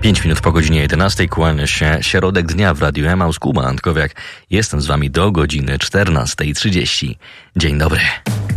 5 minut po godzinie 11 kłania się środek dnia w Radiu Emaus. Kuba Antkowiak. Jestem z wami do godziny 14:30. Dzień dobry.